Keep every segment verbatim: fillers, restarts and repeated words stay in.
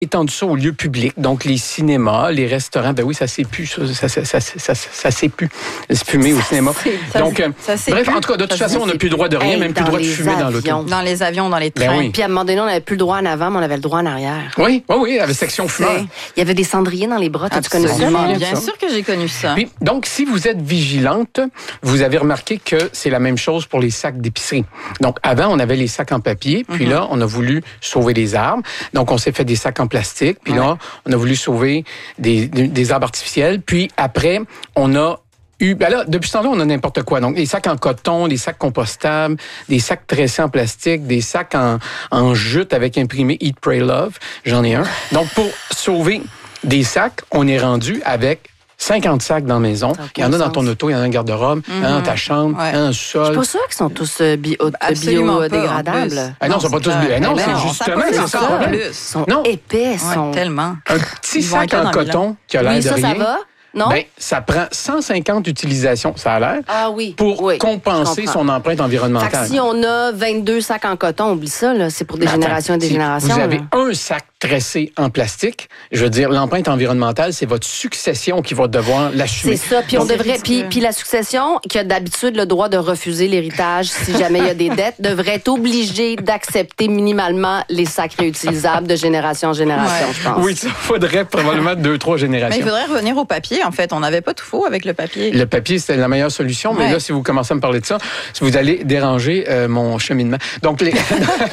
étendu ça au lieu public, donc les cinémas, les restaurants, ben oui, ça s'est pu, ça, ça, ça, ça, ça, ça s'est pu se fumer au cinéma. Donc, euh, bref, en tout cas, de toute façon, on n'a plus le droit de rien, hey, même plus le droit de fumer avions, dans l'auto. Dans les avions, dans les trains. Ben oui. Puis à un moment donné, on n'avait plus le droit en avant, mais on avait le droit en arrière. Oui, oui, oui, il y avait section fumeur. Il y avait des cendriers dans les bras, tu connais ça? Bien, bien sûr que j'ai connu ça. Puis, donc, si vous êtes vigilante, vous avez remarqué que c'est la même chose pour les sacs d'épicerie. Donc, avant, on avait les sacs en papier, puis mm-hmm. là, on a voulu sauver les arbres. Donc, on s'est fait des sacs en plastique, puis ouais. là, on a voulu sauver des, des, des arbres artificiels. Puis après, on a eu... Ben là, depuis ce temps-là, on a n'importe quoi. Donc, des sacs en coton, des sacs compostables, des sacs tressés en plastique, des sacs en, en jute avec imprimé Eat, Pray, Love. J'en ai un. Donc, pour sauver des sacs, on est rendu avec cinquante sacs dans la maison. Il y en a dans ton auto, il y en a dans le garde-robe, mm-hmm. il y en a dans ta chambre, il y en a dans le sol. Je suis pas sûre qu'ils sont tous bio, biodégradables. Ah non, ils sont pas tous bio. Non, c'est justement c'est ça. Ils sont épais, ils sont tellement. Un petit sac en coton qui a l'air de rien. Ça va? Non? Ben, ça prend cent cinquante utilisations, ça a l'air, ah oui, pour oui, compenser son empreinte environnementale. Fait que si on a vingt-deux sacs en coton, oublie ça, là, c'est pour des ben, générations et des si générations. Vous avez là. un sac tressé en plastique, je veux dire, l'empreinte environnementale, c'est votre succession qui va devoir l'assumer. C'est ça, puis on devrait, puis, puis la succession, qui a d'habitude le droit de refuser l'héritage si jamais il y a des dettes, devrait être obligée d'accepter minimalement les sacs réutilisables de génération en génération, ouais. je pense. Oui, ça faudrait probablement deux, trois générations. Mais il faudrait revenir au papier, en fait. On n'avait pas tout faux avec le papier. Le papier, c'était la meilleure solution, mais ouais. là, si vous commencez à me parler de ça, vous allez déranger euh, mon cheminement. Donc, les...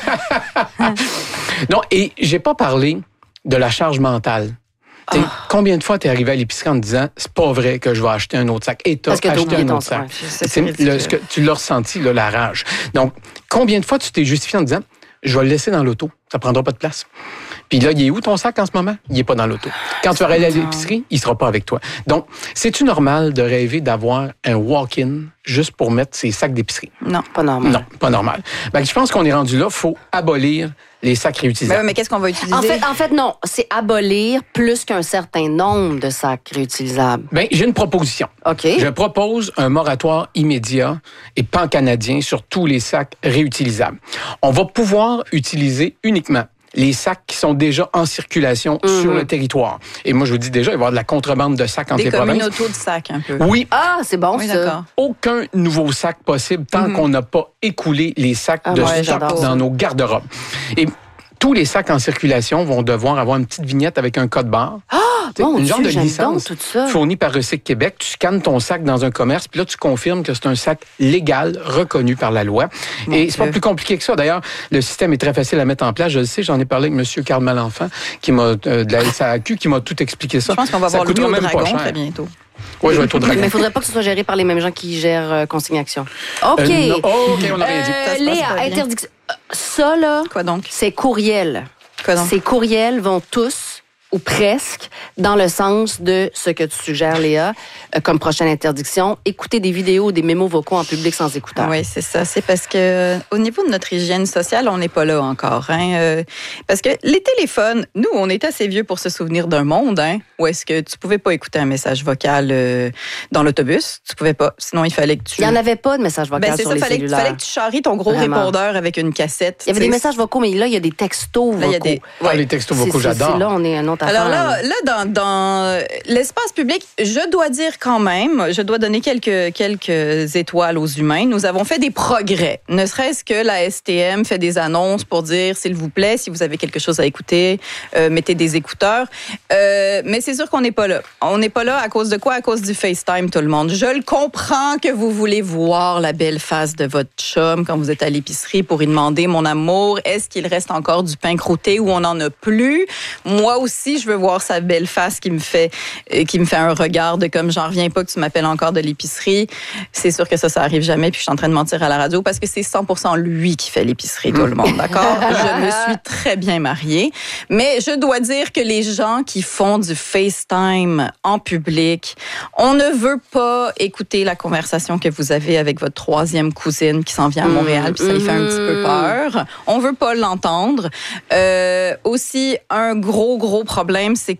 non, et j'ai pas parlé de la charge mentale. Oh. Combien de fois t'es arrivé à l'épicerie en te disant c'est pas vrai que je vais acheter un autre sac et t'as acheté un autre sac. Ouais, le, ce que tu l'as ressenti, là, la rage. Donc, combien de fois tu t'es justifié en te disant je vais le laisser dans l'auto, ça prendra pas de place. Puis là, il est où ton sac en ce moment? Il est pas dans l'auto. Quand tu vas aller à l'épicerie, il sera pas avec toi. Donc, c'est-tu normal de rêver d'avoir un walk-in juste pour mettre ses sacs d'épicerie? Non, pas normal. Non, pas normal. Ben, je pense qu'on est rendu là, il faut abolir les sacs réutilisables. Ben, mais qu'est-ce qu'on va utiliser? En fait, en fait, non. C'est abolir plus qu'un certain nombre de sacs réutilisables. Bien, j'ai une proposition. OK. Je propose un moratoire immédiat et pan-canadien sur tous les sacs réutilisables. On va pouvoir utiliser uniquement les sacs qui sont déjà en circulation mmh. sur le territoire. Et moi, je vous dis déjà, il va y avoir de la contrebande de sacs entre les provinces. Des communautés de sacs, un peu. Oui. Ah, c'est bon, oui, ça. D'accord. Aucun nouveau sac possible tant mmh. qu'on n'a pas écoulé les sacs ah, de ouais, stock dans ça. Nos garde-robes. Et tous les sacs en circulation vont devoir avoir une petite vignette avec un code barre. Ah, bon une Dieu, genre de licence tout ça. fournie par Recycle Québec. Tu scannes ton sac dans un commerce, puis là, tu confirmes que c'est un sac légal, reconnu par la loi. Mon Et Dieu. C'est pas plus compliqué que ça. D'ailleurs, le système est très facile à mettre en place. Je le sais, j'en ai parlé avec M. Carl Malenfant, qui m'a, euh, de la S A Q, qui m'a tout expliqué ça. Je pense qu'on va ça voir le même dragon pas cher. très bientôt. Oui, je vais être au dragon. Mais il ne faudrait pas que ce soit géré par les mêmes gens qui gèrent euh, Consigne Action. OK. Euh, oh, OK, on a rien dit. Euh, Léa, interdiction. Ça, là, quoi donc? C'est courriel. Quoi donc? Ces courriels vont tous, ou presque, dans le sens de ce que tu suggères, Léa, euh, comme prochaine interdiction, écouter des vidéos ou des mémos vocaux en public sans écouteur. Oui, c'est ça. C'est parce que euh, au niveau de notre hygiène sociale, on n'est pas là encore. Hein? Euh, parce que les téléphones, nous, on est assez vieux pour se souvenir d'un monde hein, où est-ce que tu pouvais pas écouter un message vocal euh, dans l'autobus. Tu pouvais pas. Sinon, il fallait que tu... Il n'y en avait pas de message vocal ben, sur ça, les fallait, cellulaires. Il fallait que tu charries ton gros Vraiment. répondeur avec une cassette. Il y avait des messages vocaux, mais là, il y a des textos vocaux. Là, il y a des... ouais. Ah, les textos vocaux, c'est, j'adore. C'est, là, on est un autre Alors affaire, là, là dans, dans l'espace public, je dois dire quand même, je dois donner quelques, quelques étoiles aux humains. Nous avons fait des progrès. Ne serait-ce que la S T M fait des annonces pour dire, s'il vous plaît, si vous avez quelque chose à écouter, euh, mettez des écouteurs. Euh, mais c'est sûr qu'on n'est pas là. On n'est pas là à cause de quoi? À cause du FaceTime, tout le monde. Je le comprends que vous voulez voir la belle face de votre chum quand vous êtes à l'épicerie pour lui demander, mon amour, est-ce qu'il reste encore du pain croûté ou on n'en a plus? Moi aussi, je veux voir sa belle face qui me fait, euh, qui me fait un regard de comme j'en reviens pas que tu m'appelles encore de l'épicerie. C'est sûr que ça, ça arrive jamais. Puis je suis en train de mentir à la radio parce que c'est cent pour cent lui qui fait l'épicerie, tout le monde, d'accord? Je me suis très bien mariée. Mais je dois dire que les gens qui font du FaceTime en public, on ne veut pas écouter la conversation que vous avez avec votre troisième cousine qui s'en vient à Montréal, puis ça lui fait un petit peu peur. On veut pas l'entendre. Euh, aussi, un gros, gros problème, c'est que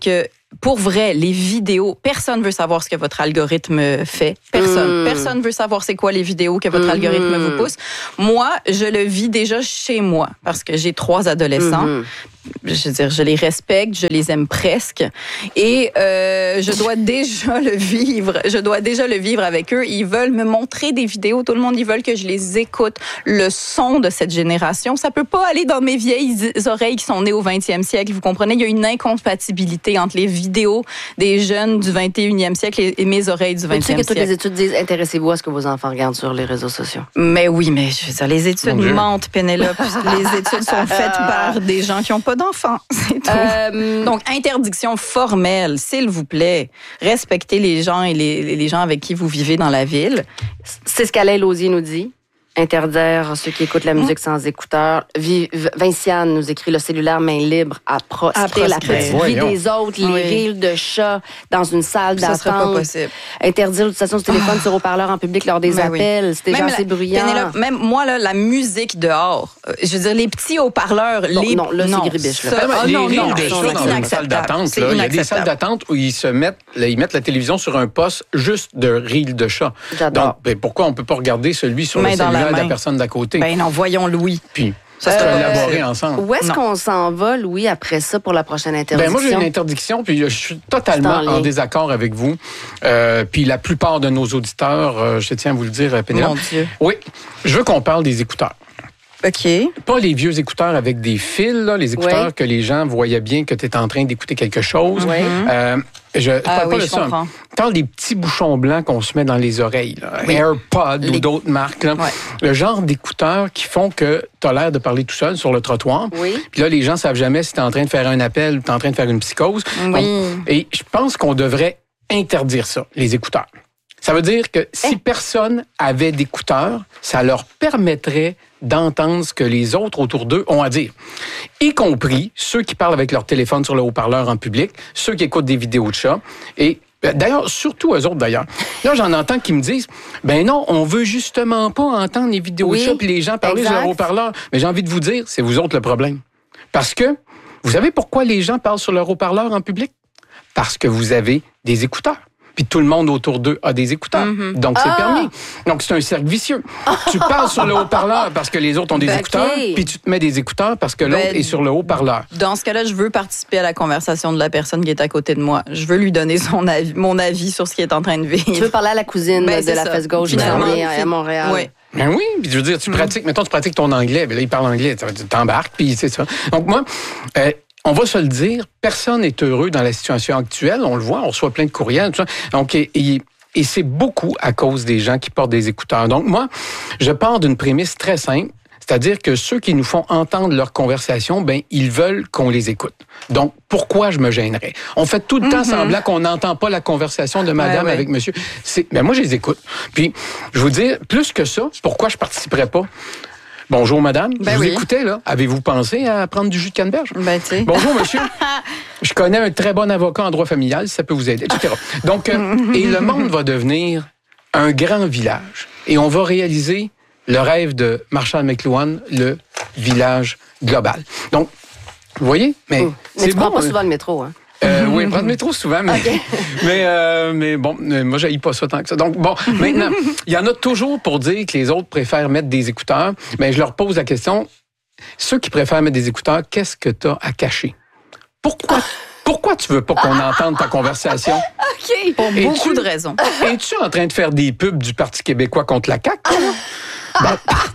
pour vrai, les vidéos, personne veut savoir ce que votre algorithme fait. Personne. Mmh. Personne veut savoir c'est quoi les vidéos que votre mmh. algorithme vous pousse. Moi, je le vis déjà chez moi parce que j'ai trois adolescents. Mmh. Je veux dire, je les respecte, je les aime presque. Et euh, je dois déjà le vivre. Je dois déjà le vivre avec eux. Ils veulent me montrer des vidéos. Tout le monde, ils veulent que je les écoute. Le son de cette génération, ça peut pas aller dans mes vieilles oreilles qui sont nées au vingtième siècle. Vous comprenez? Il y a une incompatibilité entre les vidéos des jeunes du vingt et unième siècle et mes oreilles du vingtième siècle. Tu sais que toutes les études disent, intéressez-vous à ce que vos enfants regardent sur les réseaux sociaux. Mais oui, mais je veux dire, les études mentent, Pénélope. Les études sont faites par des gens qui n'ont pas d'enfants. C'est tout. Euh, Donc, interdiction formelle, s'il vous plaît. Respectez les gens et les, les gens avec qui vous vivez dans la ville. C'est ce qu'Alain Lausier nous dit. Interdire ceux qui écoutent la musique mmh. sans écouteurs. Vinciane nous écrit le cellulaire main libre à proscrire la petite vie des autres, les oui. rires de chats dans une salle d'attente. Ça serait pas possible. Interdire l'utilisation du téléphone oh. sur haut-parleur en public lors des ben appels. Oui. C'est déjà assez bruyant. Pénélope, même moi, là, la musique dehors, je veux dire, les petits haut-parleurs... Non, les... non là, non, c'est gribiche. Là. Ça, oh, les non, rires non, de chats dans une salle d'attente. Il y a des salles d'attente où ils se mettent, là, ils mettent la télévision sur un poste juste de rires de chat. J'adore. Donc, ben, pourquoi on peut pas regarder celui sur main le cellulaire de la personne d'à côté? Ben non, voyons Louis. Puis, ça serait euh, élaboré ensemble. Où est-ce non. qu'on s'en va, Louis, après ça, pour la prochaine interdiction? Ben moi, j'ai une interdiction, puis je suis totalement en, en désaccord avec vous. Euh, puis la plupart de nos auditeurs, euh, je tiens à vous le dire, Pénélope. Mon Dieu. Oui, je veux qu'on parle des écouteurs. OK. Pas les vieux écouteurs avec des fils, là, les écouteurs oui. que les gens voyaient bien que tu es en train d'écouter quelque chose. Oui. Euh, je ne ah, parle oui, pas de je ça. Comprends. Je parle des petits bouchons blancs qu'on se met dans les oreilles. Là. Oui. AirPods les... ou d'autres marques. Là. Ouais. Le genre d'écouteurs qui font que tu as l'air de parler tout seul sur le trottoir. Oui. Puis là, les gens ne savent jamais si tu es en train de faire un appel ou tu es en train de faire une psychose. Oui. Donc, et je pense qu'on devrait interdire ça, les écouteurs. Ça veut dire que si hey. personne avait d'écouteurs, ça leur permettrait d'entendre ce que les autres autour d'eux ont à dire. Y compris ceux qui parlent avec leur téléphone sur le haut-parleur en public, ceux qui écoutent des vidéos de chats. Et d'ailleurs, surtout eux autres d'ailleurs. Là, j'en entends qui me disent, ben non, on veut justement pas entendre les vidéos oui, de chats puis les gens parler sur leur haut-parleur. Mais j'ai envie de vous dire, c'est vous autres le problème. Parce que, vous savez pourquoi les gens parlent sur leur haut-parleur en public? Parce que vous avez des écouteurs. Puis tout le monde autour d'eux a des écouteurs. Mm-hmm. Donc, c'est ah! permis. Donc, c'est un cercle vicieux. Tu parles sur le haut-parleur parce que les autres ont des ben, écouteurs, okay. puis tu te mets des écouteurs parce que l'autre ben, est sur le haut-parleur. Dans ce cas-là, je veux participer à la conversation de la personne qui est à côté de moi. Je veux lui donner son avis, mon avis sur ce qu'il est en train de vivre. Tu veux parler à la cousine ben, de la ça. fesse gauche qui s'en vient à Montréal. Oui. Ben oui, puis je veux dire, tu mm-hmm. pratiques, mettons, tu pratiques ton anglais, ben là, il parle anglais, tu t'embarques, puis c'est ça. Donc, moi... Euh, on va se le dire, personne n'est heureux dans la situation actuelle. On le voit, on reçoit plein de courriels. Tout ça. Donc, et, et, et c'est beaucoup à cause des gens qui portent des écouteurs. Donc, moi, je pars d'une prémisse très simple, c'est-à-dire que ceux qui nous font entendre leur conversation, ben ils veulent qu'on les écoute. Donc, pourquoi je me gênerais? On fait tout le mm-hmm. temps semblant qu'on n'entend pas la conversation de madame ouais, ouais. avec monsieur. C'est, ben moi, je les écoute. Puis, je vous dis, plus que ça, pourquoi je participerais pas? Bonjour, madame. Ben je vous oui. écoutais, là. Avez-vous pensé à prendre du jus de canneberge? Ben, tu sais. Bonjour, monsieur. Je connais un très bon avocat en droit familial, si ça peut vous aider, et cetera. Donc, euh, et le monde va devenir un grand village. Et on va réaliser le rêve de Marshall McLuhan, le village global. Donc, vous voyez? Mais, mmh. c'est mais tu bon, prends pas souvent le métro, hein? Euh, oui, prendre le métro souvent, mais, okay. mais, euh, mais bon, moi, j'haïs pas ça tant que ça. Donc, bon, maintenant, il y en a toujours pour dire que les autres préfèrent mettre des écouteurs, mais je leur pose la question, ceux qui préfèrent mettre des écouteurs, qu'est-ce que tu as à cacher? Pourquoi, pourquoi tu veux pas qu'on entende ta conversation? OK. Pour es-tu, beaucoup de raisons. Es-tu en train de faire des pubs du Parti québécois contre la C A Q? Ben,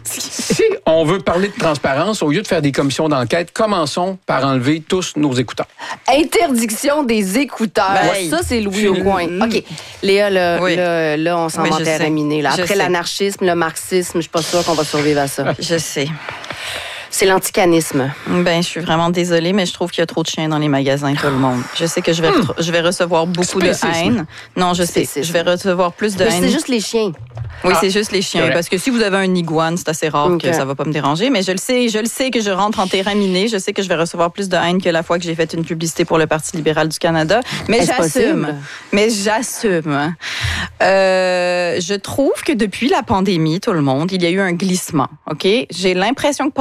si on veut parler de transparence, au lieu de faire des commissions d'enquête, commençons par enlever tous nos écouteurs. Interdiction des écouteurs. Ben, ça, c'est Louis au coin. OK. Léa, là, oui. là, là on s'en va terminer. Là. Après l'anarchisme, le marxisme, je suis pas sûre qu'on va survivre à ça. Je sais. C'est l'anticanisme. Ben, je suis vraiment désolée, mais je trouve qu'il y a trop de chiens dans les magasins, tout le monde. Je sais que je vais, hmm. je vais recevoir beaucoup Spécisme. de haine. Non, je sais. Spécisme. Je vais recevoir plus de mais haine. C'est juste les chiens. Oui, ah, c'est juste les chiens. Parce que si vous avez un iguane, c'est assez rare okay. que ça va pas me déranger. Mais je le sais, je le sais que je rentre en terrain miné. Je sais que je vais recevoir plus de haine que la fois que j'ai fait une publicité pour le Parti libéral du Canada. Mais Est-ce j'assume. Possible? Mais j'assume. Euh, je trouve que depuis la pandémie, tout le monde, il y a eu un glissement. OK? J'ai l'impression que pendant la pandémie,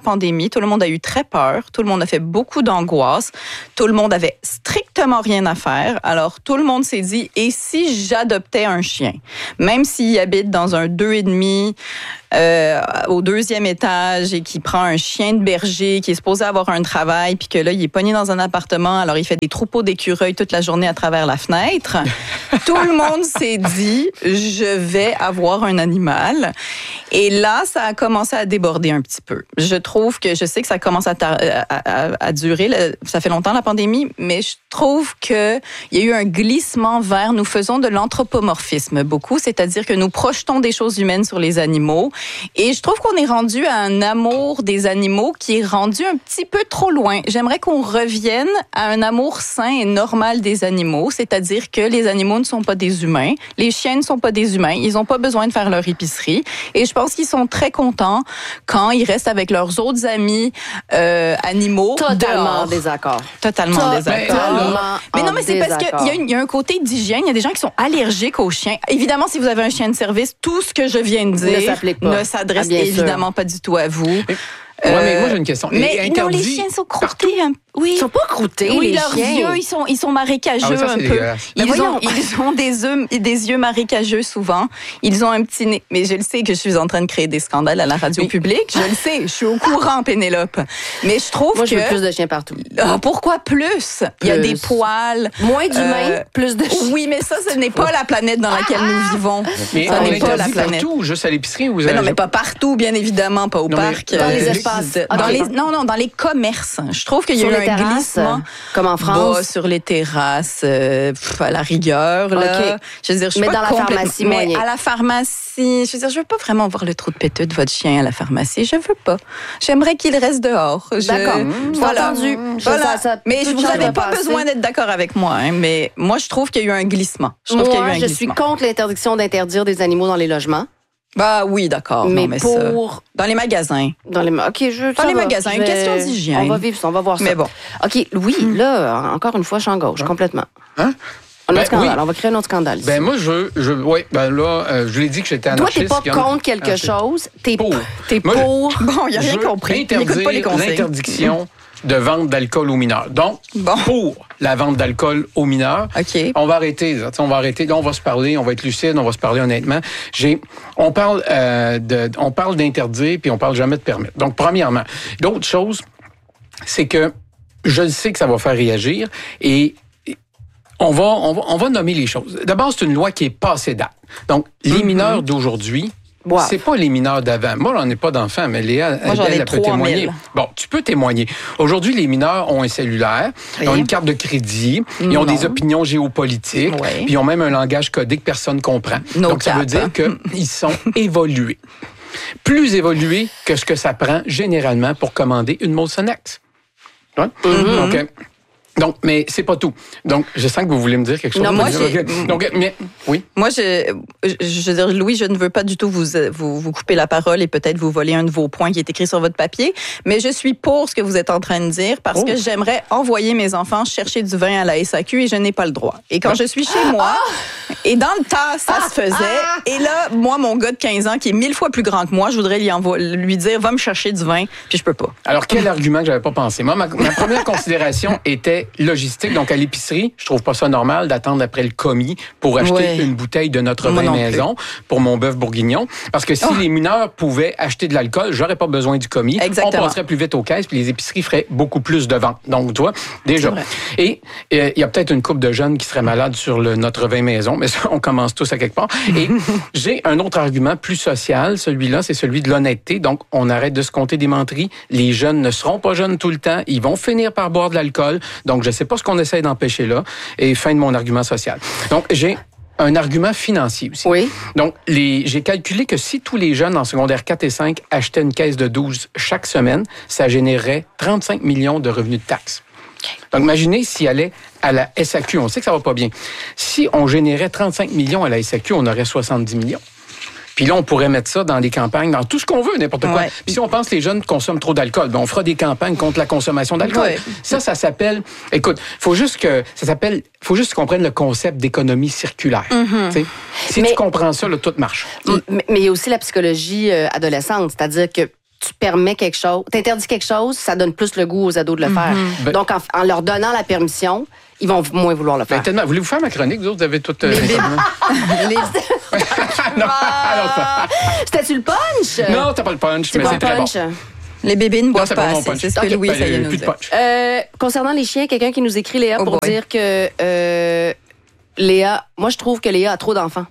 pandémie, tout le monde a eu très peur, tout le monde a fait beaucoup d'angoisse, tout le monde avait strictement rien à faire. Alors, tout le monde s'est dit, et si j'adoptais un chien? Même s'il habite dans un deux et demi, Euh, au deuxième étage et qui prend un chien de berger qui est supposé avoir un travail puis que là, il est pogné dans un appartement, alors il fait des troupeaux d'écureuils toute la journée à travers la fenêtre. Tout le monde s'est dit, je vais avoir un animal. Et là, ça a commencé à déborder un petit peu. Je trouve que, je sais que ça commence à, tar- à, à, à durer, là, ça fait longtemps la pandémie, mais je trouve qu'il y a eu un glissement vers, nous faisons de l'anthropomorphisme beaucoup, c'est-à-dire que nous projetons des choses humaines sur les animaux. Et je trouve qu'on est rendu à un amour des animaux qui est rendu un petit peu trop loin. J'aimerais qu'on revienne à un amour sain et normal des animaux, c'est-à-dire que les animaux ne sont pas des humains, les chiens ne sont pas des humains, ils n'ont pas besoin de faire leur épicerie. Et je pense qu'ils sont très contents quand ils restent avec leurs autres amis euh, animaux. Totalement désaccord. Totalement Totalement désaccord. Mais non, mais c'est parce qu'il y, y a un côté d'hygiène. Il y a des gens qui sont allergiques aux chiens. Évidemment, si vous avez un chien de service, tout ce que je viens de dire ne s'applique pas. ne s'adresse ah, évidemment sûr. Pas du tout à vous. Oui, euh, mais moi j'ai une question. Mais interdit... non, les chiens sont croûtés. Hein. Oui. Ils sont pas croûtés, oui, les leurs chiens. yeux, ils sont, ils sont marécageux ah oui, ça, un peu. Dégueulasse. Ils ont, ils ont des yeux, des yeux marécageux souvent. Ils ont un petit nez. Mais je le sais que je suis en train de créer des scandales à la radio oui. publique. Je le sais. Je suis au courant, Pénélope. Mais je trouve moi, que... Moi, je veux plus de chiens partout. Ah, pourquoi plus? plus? Il y a des poils. Moins d'humains, euh, plus de chiens. Oui, mais ça, ce n'est pas la planète dans laquelle nous vivons. Mais ça on n'est pas la planète. Partout, juste à l'épicerie? Vous mais non, mais pas partout, bien évidemment. Pas au non, parc. Dans euh, les espaces. Dans okay. les, non, non, dans les commerces. Je trouve qu'il y a eu un glissement. Comme en France. Bas sur les terrasses, euh, pff, à la rigueur. Là. Okay. Je veux dire, je suis mais pas dans la pharmacie, mais moyen. à la pharmacie, je veux dire, je veux pas vraiment voir le trou de péteux de votre chien à la pharmacie. Je veux pas. J'aimerais qu'il reste dehors. Je... D'accord. Mmh, voilà. Entendu. Voilà. Ça, ça, mais vous n'avez pas passer. besoin d'être d'accord avec moi. Hein, mais moi, je trouve qu'il y a eu un glissement. Je trouve moi, qu'il y a eu un je glissement. suis contre l'interdiction d'interdire des animaux dans les logements. Bah oui, d'accord. Mais, non, mais pour... ça, dans les magasins. Dans les, ok, je, dans les va. magasins, une vais... question d'hygiène. On va vivre ça, on va voir ça. Mais bon. OK, oui, hum. là, encore une fois, je suis en gauche, hein? complètement. Hein? Un ben, autre scandale, oui. on va créer un autre scandale. Ici. Ben moi, je, je, ouais, ben là, euh, je l'ai dit que j'étais anarchiste. Toi, t'es pas contre quelque chose, t'es pour. T'es moi, pour. Je, bon, il a rien compris. Interdire pas les l'interdiction de vente d'alcool aux mineurs. Donc, bon. pour la vente d'alcool aux mineurs, okay. on va arrêter. On va arrêter. Là, on va se parler. On va être lucide. On va se parler honnêtement. J'ai, on parle euh, de, on parle d'interdire puis on parle jamais de permettre. Donc, premièrement, l'autre chose, c'est que je sais que ça va faire réagir et on va, on va, on va nommer les choses. D'abord, c'est une loi qui est passée date. Donc, les mm-hmm. mineurs d'aujourd'hui. Wow. C'est pas les mineurs d'avant. Moi, j'en ai pas d'enfants, mais Léa, Moi, j'en elle, ai elle peut témoigner. Bon, tu peux témoigner. Aujourd'hui, les mineurs ont un cellulaire, oui. ils ont une carte de crédit, ils non. ont des opinions géopolitiques, oui. puis ils ont même un langage codé que personne ne comprend. No Donc, cap. ça veut dire qu'ils sont évolués. Plus évolués que ce que ça prend généralement pour commander une Molson X. Ouais? Mm-hmm. OK. Donc, mais c'est pas tout. Donc, je sens que vous voulez me dire quelque chose. Non, moi, j'ai... Donc, mais, oui. Moi, je, je veux dire, Louis, je ne veux pas du tout vous, vous, vous couper la parole et peut-être vous voler un de vos points qui est écrit sur votre papier, mais je suis pour ce que vous êtes en train de dire parce oh. que j'aimerais envoyer mes enfants chercher du vin à la S A Q et je n'ai pas le droit. Et quand ah. je suis chez moi, ah. et dans le temps, ça ah. se faisait, ah. et là, moi, mon gars de quinze ans, qui est mille fois plus grand que moi, je voudrais lui, envo- lui dire, va me chercher du vin, puis je peux pas. Alors, quel argument que j'avais pas pensé? Moi, ma, ma première considération était logistique. Donc, à l'épicerie, je trouve pas ça normal d'attendre après le commis pour acheter ouais. une bouteille de notre vin maison pour mon bœuf bourguignon. Parce que si oh. les mineurs pouvaient acheter de l'alcool, j'aurais pas besoin du commis. Exactement. On passerait plus vite aux caisses puis les épiceries feraient beaucoup plus de ventes. Donc, toi, déjà. Et il euh, y a peut-être une couple de jeunes qui seraient malades sur le, notre vin maison, mais ça, on commence tous à quelque part. Et j'ai un autre argument plus social. Celui-là, c'est celui de l'honnêteté. Donc, on arrête de se compter des menteries. Les jeunes ne seront pas jeunes tout le temps. Ils vont finir par boire de l'alcool. Donc, je sais pas ce qu'on essaie d'empêcher là. Et fin de mon argument social. Donc, j'ai un argument financier aussi. Oui. Donc, les, j'ai calculé que si tous les jeunes en secondaire quatre et cinq achetaient une caisse de douze chaque semaine, ça générerait trente-cinq millions de revenus de taxes. Okay. Donc, imaginez s'il allait à la S A Q. On sait que ça va pas bien. Si on générait trente-cinq millions à la S A Q, on aurait soixante-dix millions. Puis là, on pourrait mettre ça dans des campagnes, dans tout ce qu'on veut, n'importe quoi. Ouais. Puis si on pense que les jeunes consomment trop d'alcool, ben on fera des campagnes contre la consommation d'alcool. Ouais. Ça, ça s'appelle... Écoute, faut juste que... Ça s'appelle... faut juste qu'on comprenne le concept d'économie circulaire. Mm-hmm. Si mais, tu comprends ça, là, tout marche. Mais il y a aussi la psychologie euh, adolescente, c'est-à-dire que tu permets quelque chose, t'interdis quelque chose, ça donne plus le goût aux ados de le faire. Ben- Donc, en, en leur donnant la permission, ils vont moins vouloir le faire. Ben, tellement. Voulez-vous faire ma chronique? Vous autres, vous avez tout... Euh, Les bébés. Les- non, alors ça. C'était-tu le punch? Non, t'as pas le punch, C'est mais pas c'est le très bon. punch. Les bébés ne Non, boivent c'est pas pas mon assez. punch. C'est ce que Ok. Louis Ben, essayait de nous plus de dire. punch. Euh, concernant les chiens, quelqu'un qui nous écrit, Léa, Oh pour boy. dire que euh, Léa, moi je trouve que Léa a trop d'enfants.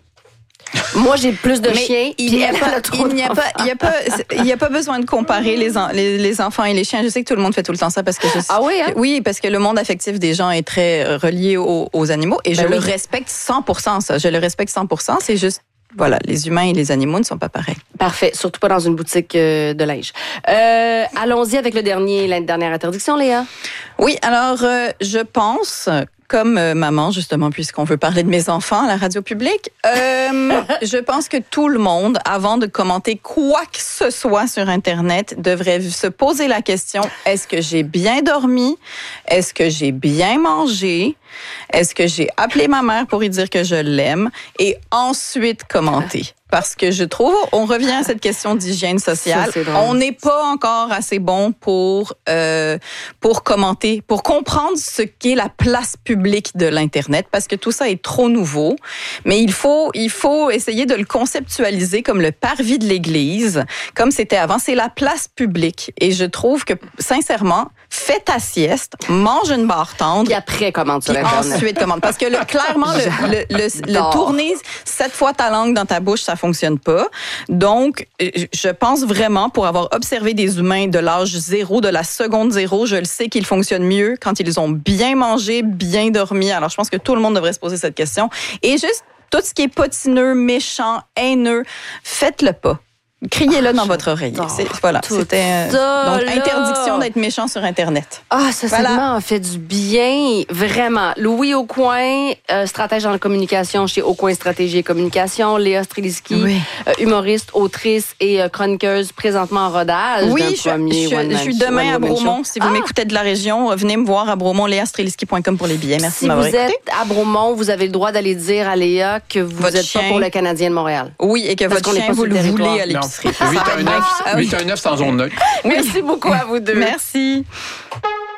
Moi j'ai plus de Mais chiens, il puis n'y a, elle pas- a trop il n'y a pas, il y a pas, il y a pas besoin de comparer les, en- les, les enfants et les chiens. Je sais que tout le monde fait tout le temps ça parce que je Ah oui, hein? oui, parce que le monde affectif des gens est très euh, relié aux, aux animaux et je Ben le oui. respecte cent pour cent. Ça, je le respecte cent pour cent. C'est juste, voilà, les humains et les animaux ne sont pas pareils. Parfait, surtout pas dans une boutique euh, de linge. Euh, allons-y avec le dernier, la dernière interdiction, Léa. Oui, alors euh, je pense, comme euh, maman justement, puisqu'on veut parler de mes enfants à la radio publique, euh, je pense que tout le monde, avant de commenter quoi que ce soit sur Internet, devrait se poser la question, est-ce que j'ai bien dormi? Est-ce que j'ai bien mangé? Est-ce que j'ai appelé ma mère pour lui dire que je l'aime? Et ensuite commenter. Parce que je trouve, on revient à cette question d'hygiène sociale. Ça, c'est drôle. On n'est pas encore assez bon pour euh, pour commenter, pour comprendre ce qu'est la place publique de l'internet, parce que tout ça est trop nouveau. Mais il faut il faut essayer de le conceptualiser comme le parvis de l'église, comme c'était avant. C'est la place publique, et je trouve que sincèrement, fais ta sieste, mange une barre tendre. Puis après, commande sur Puis Internet. ensuite, commande. Parce que le, clairement, le, le, le, Dors. le tourner sept fois ta langue dans ta bouche, ça fonctionne pas. Donc, euh, je pense vraiment, pour avoir observé des humains de l'âge zéro, de la seconde zéro, je le sais qu'ils fonctionnent mieux quand ils ont bien mangé, bien dormi. Alors, je pense que tout le monde devrait se poser cette question. Et juste, tout ce qui est potineux, méchant, haineux, faites-le pas. Criez-le dans votre oreille. C'est, voilà, tout c'était euh, ça, donc là. interdiction d'être méchant sur Internet. Ah, ce Voilà. segment a fait du bien, vraiment. Louis Aucoin, euh, stratège en communication chez Aucoin Stratégie et Communication. Léa Streliski, Oui. euh, humoriste, autrice et euh, chroniqueuse, présentement en rodage. d'un Oui, je, premier je- one-man je suis show, demain à one-woman Bromont. show. Si vous Ah! m'écoutez de la région, venez me voir à Bromont, léa streliski point com pour les billets. Merci Si de m'avoir vous écouté. êtes à Bromont, vous avez le droit d'aller dire à Léa que vous Votre n'êtes pas chien. pour le Canadien de Montréal. Oui, et que Parce votre qu'on n'est chien, pas vous sur le le territoire. voulez à Non, l'épicerie. huit un neuf, Ah oui. huit un neuf sans zone neutre. Merci beaucoup à vous deux. Merci.